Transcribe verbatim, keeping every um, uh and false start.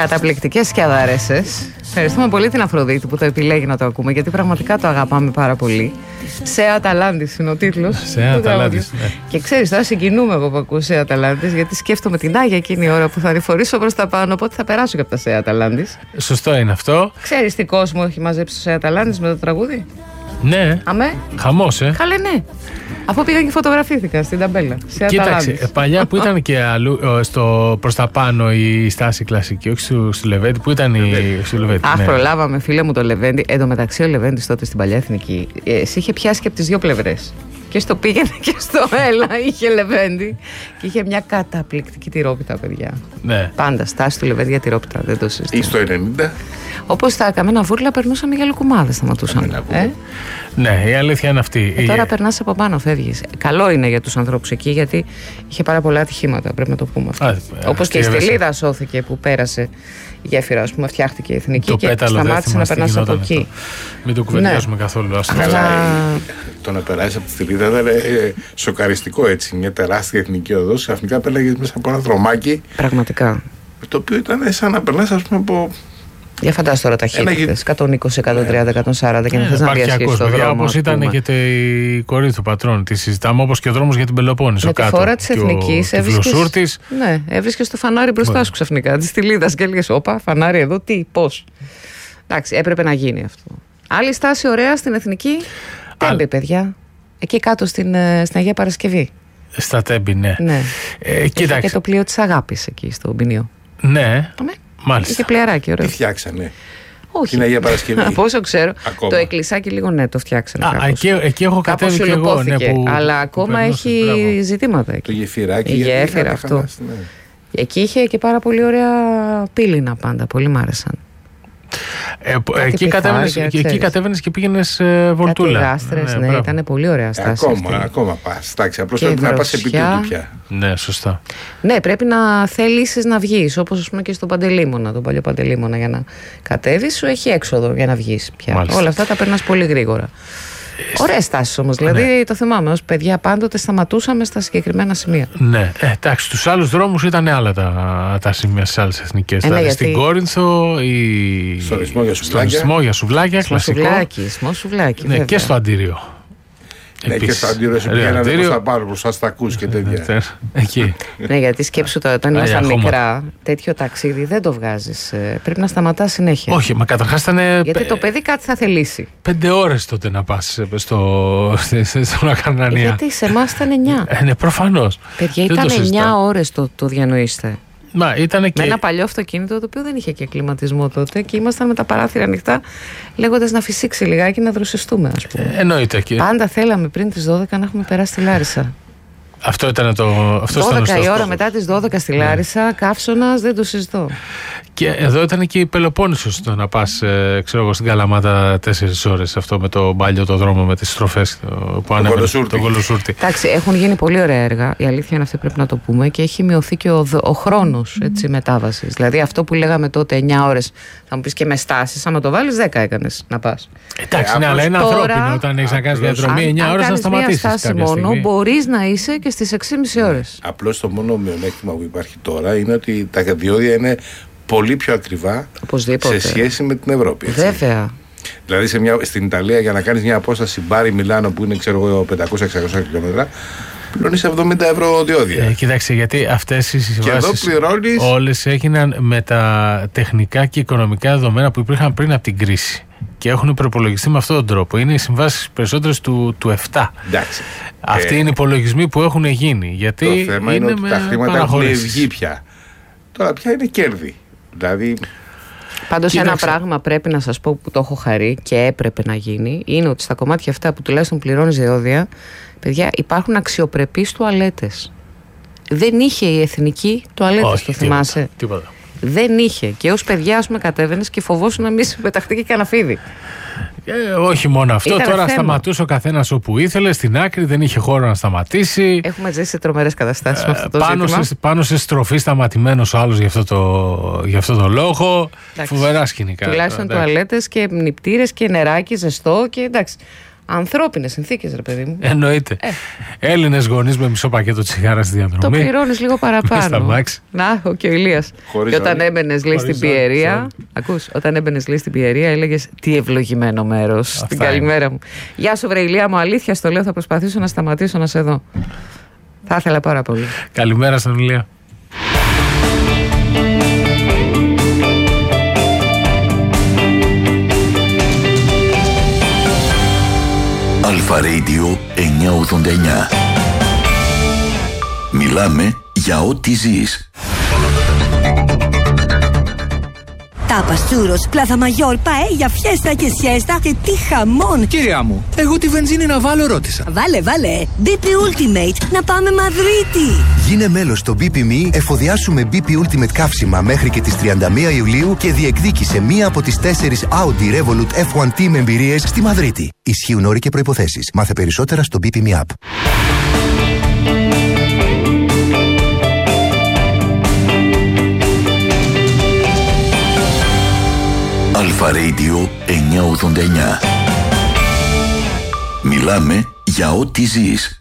Καταπληκτικές σκιαδαρέσες. Ευχαριστούμε πολύ την Αφροδίτη που το επιλέγει να το ακούμε, γιατί πραγματικά το αγαπάμε πάρα πολύ. Σε Αταλάντης είναι ο τίτλος. Σε Αταλάντης, ναι. Και ξέρεις, τώρα συγκινούμε εγώ που ακούω Σε Αταλάντης, γιατί σκέφτομαι την Άγια εκείνη η ώρα που θα ανηφορήσω προς τα πάνω, οπότε θα περάσω και από τα Σε Αταλάντης. Σωστό είναι αυτό. Ξέρεις τι κόσμο έχει μαζέψει το Σε Αταλάντης με το τραγούδι? Ναι. Αμέ. Χαμός, ε. Καλέ, ναι. Αφού πήγαν και φωτογραφήθηκαν στην ταμπέλα. Σε Κοίταξε, παλιά που ήταν και αλλού, στο, προς τα πάνω η στάση κλασική, όχι στο, στο Λεβέντη, που ήταν η. Στο Λεβέντη, Αχ, ναι. προλάβαμε, φίλε μου, το Λεβέντη. Εν τω μεταξύ, ο Λεβέντης τότε στην παλιά εθνική, ε, σε είχε πιάσει και από τις δύο πλευρές. Και στο πήγαινε και στο έλα είχε Λεβέντη. Και είχε μια καταπληκτική τυρόπιτα, παιδιά. Ναι. Πάντα στάση του Λεβέντη για τυρόπιτα, δεν το συζητάμε. Ή στο ενενήντα. Όπως τα καμένα βούρλα περνούσαμε για λουκουμάδες, σταματούσαν. Ε? Ναι, η αλήθεια είναι αυτή. Ε, τώρα περνάς από πάνω, φεύγεις. Καλό είναι για τους ανθρώπους εκεί, γιατί είχε πάρα πολλά ατυχήματα, πρέπει να το πούμε αυτό. Όπως και η Στυλίδα σώθηκε που πέρασε η γέφυρα, ας πούμε, φτιάχτηκε η εθνική το και σταμάτησε να περνάς από εκεί. Μην το κουβεντιάζουμε ναι. καθόλου. Αλλά... Το να περάσει από τη Στυλίδα ήταν ε, σοκαριστικό έτσι. Μια τεράστια εθνική οδός, ξαφνικά πέραγες μέσα από ένα δρομάκι. Πραγματικά. Το οποίο ήταν σαν να περνάς, ας πούμε, από. Για φαντάσου τώρα ταχύτητες, εκατόν είκοσι, εκατόν τριάντα, εκατόν σαράντα και να θες να διασχίσεις το δρόμο. Όπως ήταν και η Κορίνθου Πατρών, τη συζητάμε, όπως και ο δρόμος για την Πελοπόννησο. Με τη φορά της Εθνικής έβρισκες, ναι, έβρισκες το φανάρι μπροστά σου ξαφνικά, τη Στυλίδας και έλεγες όπα, φανάρι εδώ, τι, πώς. Εντάξει, έπρεπε να γίνει αυτό. Άλλη στάση ωραία στην Εθνική, Τέμπη, παιδιά, εκεί κάτω στην, στην Αγία Παρασκευή. Στα Τέμπη, ναι. ναι. Ε, κοίταξε. Και το πλοίο της αγάπης εκεί στο ποινίο. Ναι. Μάλιστα. Είχε πλεαράκι, ωραίο. Τι φτιάξανε? Όχι. Είναι Αγία Παρασκευή. Από όσο ξέρω, ακόμα. Το εκκλησάκι λίγο ναι, το φτιάξανε. Α, εκεί, εκεί έχω κατέβει και εγώ. Ναι, που, αλλά ακόμα έχει μπράβο. ζητήματα εκεί. Το γεφυράκι. Η γέφυρα αυτό. Χαλάσει, ναι. Εκεί είχε και πάρα πολύ ωραία πύληνα πάντα. Πολύ μ' άρεσαν. Ε, εκεί κατέβαινες και, εκεί κατέβαινες και πήγαινες ε, βολτούλα. Κάτι γάστρες, ναι, ναι ήταν πολύ ωραία στάση. Ε, ακόμα, ακόμα πας. Εντάξει, απλώς πρέπει να πας επί τούτου πια. Ναι, σωστά. Ναι, πρέπει να θέλεις να βγεις, όπως ας πούμε και στον Παντελήμωνα, τον παλιό Παντελήμωνα, για να κατέβεις, σου έχει έξοδο για να βγεις πια. Μάλιστα. Όλα αυτά τα περνάς πολύ γρήγορα. Ωραίες στάσεις όμως, δηλαδή ναι. το θυμάμαι, ως παιδιά πάντοτε σταματούσαμε στα συγκεκριμένα σημεία. Ναι, ε, εντάξει, στους άλλους δρόμους ήταν άλλα τα, τα σημεία στις άλλες εθνικές. Ε, ναι, γιατί... Στην Κόρινθο, η... στο ρυθμό για σουβλάκια, στο ρυθμό για σουβλάκια κλασικό. Σουβλάκι, σμό σουβλάκι, ναι, και στο Αντίριο. Ναι, και στο Αντίριο σου πήγαιναν προς τα πάνω, προς αστακούς και τέτοια. Εκεί. Ναι, γιατί σκέψου τώρα, όταν ήμασταν μικρά, τέτοιο ταξίδι δεν το βγάζεις. Πρέπει να σταματάς συνέχεια. Όχι, μα καταρχάς ήταν. Γιατί το παιδί κάτι θα θελήσει. Πέντε ώρες τότε να πας στο, στον Ακαρνανία. Γιατί σε εμάς ήταν εννιά. Ε, ναι, προφανώς. Παιδιά, ήταν εννιά ώρες το, το διανοείστε. Μα, ήτανε και... Με ένα παλιό αυτοκίνητο το οποίο δεν είχε και κλιματισμό τότε και ήμασταν με τα παράθυρα ανοιχτά, λέγοντας να φυσήξει λιγάκι να δροσιστούμε, ας πούμε. Ε, εννοείται. Και... Πάντα θέλαμε πριν τις δώδεκα να έχουμε περάσει στη Λάρισα. Αυτό ήταν το. Αυτό δώδεκα η ώρα μετά τις δώδεκα στη Λάρισα, ναι. Καύσωνας, δεν το συζητώ. Και εδώ ήταν και η Πελοπόννησος το να πας, ε, ξέρω εγώ, στην Καλαμάτα τέσσερις ώρες. Αυτό με το μπάλιο, το δρόμο, με τις στροφές που ανέβαινε. Το Κολοσούρτη. Εντάξει, έχουν γίνει πολύ ωραία έργα. Η αλήθεια είναι αυτή, πρέπει να το πούμε. Και έχει μειωθεί και ο, ο χρόνος μετάβασης. Δηλαδή αυτό που λέγαμε τότε εννιά ώρες, θα μου πεις και με στάσεις, άμα το βάλεις δέκα έκανες να πας. Εντάξει, ε, ναι, αλλά είναι ανθρώπινο όταν έχεις να κάνεις διαδρομή εννιά ώρες να σταματήσεις. Αν κάνεις μια στάση μόνο, μπορείς να είσαι και στις έξι και μισή ώρες. Απλώς το μόνο μειονέκτημα που υπάρχει τώρα είναι ότι τα διόδια είναι πολύ πιο ακριβά. Οπωσδήποτε. Σε σχέση με την Ευρώπη. Έτσι. Βέβαια. Δηλαδή σε μια, στην Ιταλία για να κάνεις μια απόσταση Μπάρι Μιλάνο που είναι ξέρω εγώ πεντακόσια με εξακόσια χιλιόμετρα, πληρώνεις εβδομήντα ευρώ διόδια. Ε, κοιτάξτε, γιατί αυτές οι συμβάσεις πληρώνεις... όλες έγιναν με τα τεχνικά και οικονομικά δεδομένα που υπήρχαν πριν από την κρίση. Και έχουν προπολογιστεί με αυτόν τον τρόπο. Είναι οι συμβάσεις περισσότερες του, του επτά. Εντάξει. Αυτοί ε, είναι οι υπολογισμοί που έχουν γίνει. Γιατί το θέμα είναι, είναι ότι τα χρήματα έχουν βγει πια. Τώρα πια είναι κέρδη. Δηλαδή. Πάντως ένα πράγμα πρέπει να σας πω που το έχω χαρεί και έπρεπε να γίνει, είναι ότι στα κομμάτια αυτά που τουλάχιστον πληρώνεις διόδια, παιδιά, υπάρχουν αξιοπρεπείς τουαλέτες. Δεν είχε η εθνική τουαλέτες, το τίποτα, θυμάσαι. Τίποτα. Δεν είχε. Και ως παιδιά, ας πούμε, κατέβαινες και φοβόσουν να μην σε πεταχτεί και κανένα φίδι. Ε, όχι μόνο αυτό. Ήταν τώρα θέμα. Σταματούσε ο καθένας όπου ήθελε, στην άκρη, δεν είχε χώρο να σταματήσει. Έχουμε ζήσει σε τρομερές καταστάσεις με αυτό το πάνω ζήτημα. Σε, πάνω σε στροφή σταματημένος ο άλλος για αυτό το, για αυτό το λόγο. Εντάξει. Φοβερά σκηνικά. Τουλάχιστον τουαλέτες και νηπτήρες και νεράκι ζεστό και εντάξει. Ανθρώπινες συνθήκες, ρε παιδί μου. Εννοείται. Ε. Έλληνες γονείς με μισό πακέτο τσιγάρα στη διαδρομή. Το πληρώνεις λίγο παραπάνω. Να, ο και ο Ηλίας. Και όταν έμπαινες, λέει, στην Πιερία. Ακούς, όταν έμπαινες, λέει, στην Πιερία, έλεγες τι ευλογημένο μέρος. Στην καλημέρα μου. Γεια σου, βρε Ηλία μου, αλήθεια στο λέω, θα προσπαθήσω να σταματήσω να σε δω. Θα ήθελα πάρα πολύ. Καλημέρα στον Ηλία. Αλφα Radio εννιακόσια ογδόντα εννιά. Μιλάμε για ό,τι ζεις. Τάπας, τσούρος, πλάθα μαγιόρ, παέλια, φιέστα και σιέστα και τι χαμόν! Κυρία μου, εγώ τη βενζίνη να βάλω ρώτησα. Βάλε, βάλε! μπι πι Ultimate, να πάμε Μαδρίτη! Γίνε μέλος στο μπι πι Me, εφοδιάσου με μπι πι Ultimate καύσιμα μέχρι και τις τριάντα μία Ιουλίου και διεκδίκησε μία από τις τέσσερις Audi Revolut εφ ουάν Team εμπειρίες στη Μαδρίτη. Ισχύουν όροι και προϋποθέσεις. Μάθε περισσότερα στο μπι πι Me App. Αλφα Radio εννιακόσια ογδόντα εννιά. Μιλάμε για ό,τι ζεις.